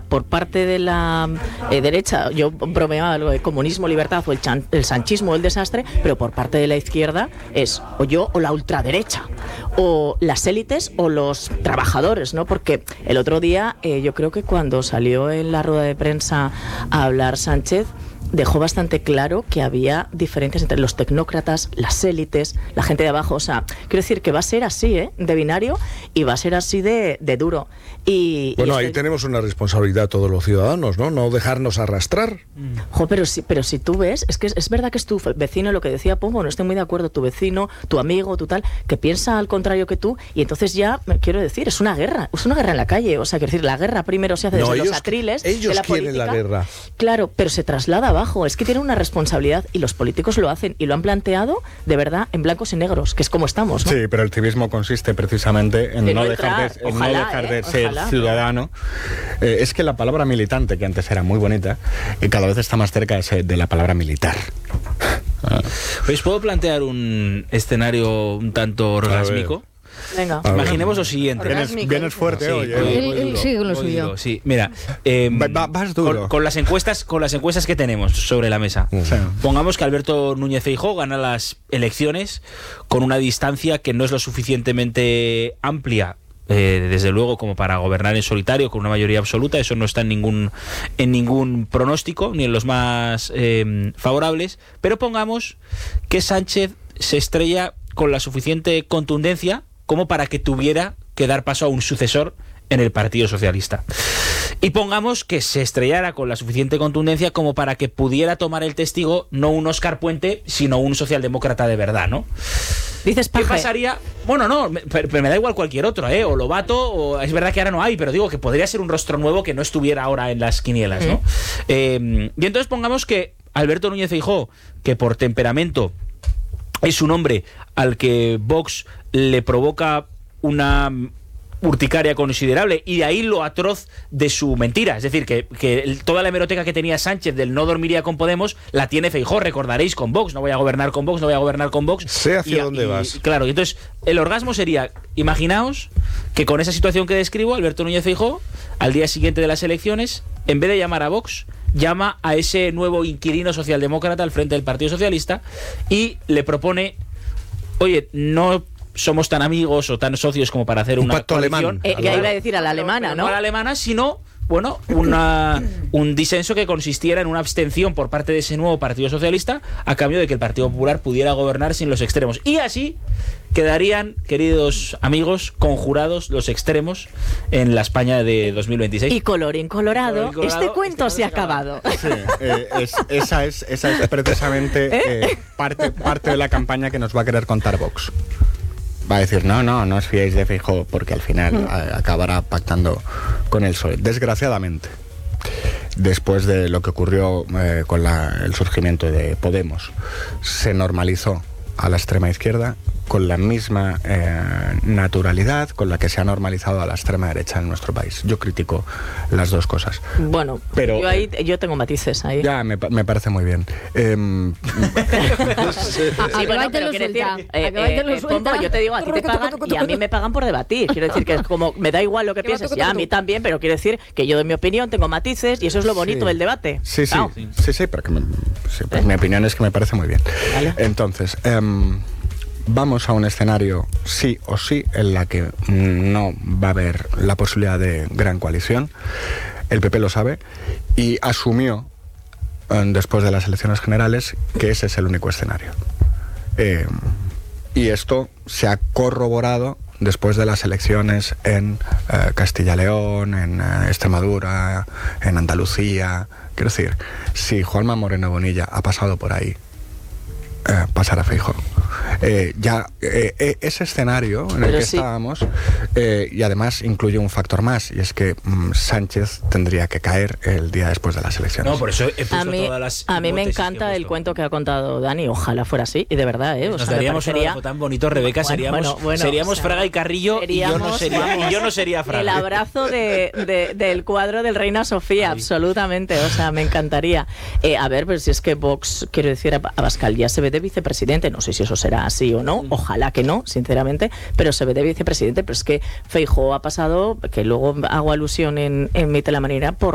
por parte de la derecha, yo bromeaba lo de comunismo, libertad o el sanchismo, el desastre, pero por parte de la izquierda es o yo o la ultraderecha, o las élites o los trabajadores, ¿no? Porque el otro día yo creo que cuando salió en la rueda de prensa a hablar Sánchez, dejó bastante claro que había diferencias entre los tecnócratas, las élites, la gente de abajo. O sea, quiero decir que va a ser así, de binario, y va a ser así de duro. Bueno, ahí tenemos una responsabilidad todos los ciudadanos, ¿no? No dejarnos arrastrar. Pero si tú ves, es que es verdad que es tu vecino, lo que decía Pombo, no estoy muy de acuerdo, tu vecino, tu amigo, tu tal, que piensa al contrario que tú, y entonces ya, quiero decir, es una guerra en la calle. O sea, quiero decir, la guerra primero se hace desde los atriles ellos de la quieren política. La guerra. Claro, pero se traslada abajo. Es que tienen una responsabilidad y los políticos lo hacen y lo han planteado de verdad en blancos y negros, que es como estamos, ¿no? Sí, pero el civismo consiste precisamente en no dejar de ser ciudadano. Es que la palabra militante, que antes era muy bonita, cada vez está más cerca de la palabra militar. ¿Os puedo plantear un escenario un tanto orgásmico? Venga. Imaginemos lo siguiente. Vienes fuerte sí, hoy. Él sigue con lo suyo. Sí, mira, vas duro. con las encuestas que tenemos sobre la mesa. Sí. Pongamos que Alberto Núñez Feijóo gana las elecciones con una distancia que no es lo suficientemente amplia, desde luego, como para gobernar en solitario con una mayoría absoluta. Eso no está en ningún pronóstico, ni en los más favorables. Pero pongamos que Sánchez se estrella con la suficiente contundencia como para que tuviera que dar paso a un sucesor en el Partido Socialista. Y pongamos que se estrellara con la suficiente contundencia como para que pudiera tomar el testigo no un Óscar Puente, sino un socialdemócrata de verdad, ¿no? Dices ¿Qué pasaría? Bueno, no, pero me da igual cualquier otro, o Lobato, o es verdad que ahora no hay, pero digo que podría ser un rostro nuevo que no estuviera ahora en las quinielas, ¿no? Y entonces pongamos que Alberto Núñez Feijóo, que por temperamento es un hombre al que Vox le provoca una urticaria considerable, y de ahí lo atroz de su mentira. Es decir, que toda la hemeroteca que tenía Sánchez del no dormiría con Podemos la tiene Feijóo, recordaréis, con Vox. No voy a gobernar con Vox. Sé hacia dónde vas. Claro, y entonces el orgasmo sería, imaginaos que con esa situación que describo, Alberto Núñez Feijóo, al día siguiente de las elecciones, en vez de llamar a Vox, llama a ese nuevo inquilino socialdemócrata al frente del Partido Socialista y le propone: oye, no somos tan amigos o tan socios como para hacer un una pacto coalición. Ya iba a decir a la alemana, ¿no? No a la alemana, sino, bueno, un disenso que consistiera en una abstención por parte de ese nuevo Partido Socialista a cambio de que el Partido Popular pudiera gobernar sin los extremos. Y así quedarían, queridos amigos, conjurados los extremos en la España de 2026. Y colorín colorado, este cuento se ha acabado. Sí, esa es precisamente parte de la campaña que nos va a querer contar Vox. Va a decir, no os fiéis de Feijóo, porque al final acabará pactando con el PSOE. Desgraciadamente, después de lo que ocurrió con el surgimiento de Podemos, se normalizó a la extrema izquierda con la misma naturalidad con la que se ha normalizado a la extrema derecha en nuestro país. Yo critico las dos cosas. Bueno, pero yo tengo matices ahí. Ya, me parece muy bien. Pombo, yo te digo, a ti te pagan y a mí me pagan por debatir. Quiero decir que es como, me da igual lo que pienses, y a mí también, pero quiero decir que yo doy mi opinión, tengo matices, y eso es lo bonito del debate. Sí, pero pues mi opinión es que me parece muy bien. ¿Vale? Entonces, vamos a un escenario sí o sí en la que no va a haber la posibilidad de gran coalición. El PP lo sabe y asumió después de las elecciones generales que ese es el único escenario. Y esto se ha corroborado después de las elecciones en Castilla-León, en Extremadura, en Andalucía. Quiero decir, si Juanma Moreno Bonilla ha pasado por ahí, pasará Feijóo. Ese escenario en el que estábamos, y además incluye un factor más, y es que Sánchez tendría que caer el día después de las elecciones. No, por eso he puesto todas las a mí me encanta el cuento que ha contado Dani, ojalá fuera así, y de verdad, Nos daríamos un trabajo tan bonito, Rebeca, seríamos Fraga y Carrillo, y yo no sería Fraga. El abrazo del cuadro del Reina Sofía, absolutamente, o sea, me encantaría. A ver, pero si es que Vox, quiero decir, Abascal ya se ve de vicepresidente, no sé si eso será así o no, ojalá que no, sinceramente, pero se ve de vicepresidente. Pero es que Feijóo ha pasado, que luego hago alusión en mi telemanera, por